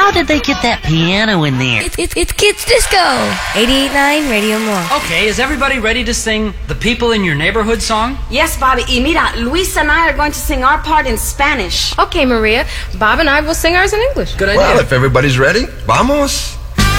How did they get that piano in there? It's Kids Disco. 88.9 Radio More. Okay, is everybody ready to sing The People in Your Neighborhood song? Yes, Bobby. Y mira, Luis and I are going to sing our part in Spanish. Okay, Maria. Bob and I will sing ours in English. Good idea. Well, if everybody's ready, vamos.